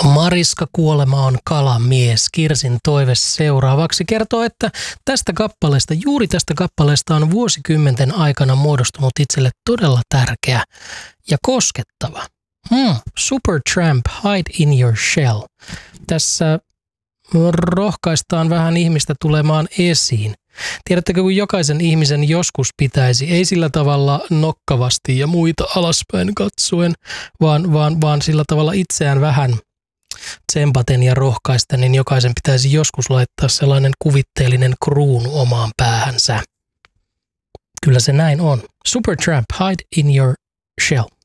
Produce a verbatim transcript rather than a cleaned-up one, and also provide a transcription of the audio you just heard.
Mariska Kuolema on kalamies. Kirsin toive seuraavaksi kertoo, että tästä kappaleesta, juuri tästä kappaleesta on vuosikymmenten aikana muodostunut itselle todella tärkeä ja koskettava. Hmm, Supertramp, Hide in Your Shell. Tässä rohkaistaan vähän ihmistä tulemaan esiin. Tiedättekö, kun jokaisen ihmisen joskus pitäisi, ei sillä tavalla nokkavasti ja muita alaspäin katsoen, vaan, vaan, vaan sillä tavalla itseään vähän tsempaten ja rohkaisten, niin jokaisen pitäisi joskus laittaa sellainen kuvitteellinen kruunu omaan päähänsä. Kyllä se näin on. Supertramp, Hide in Your Shell.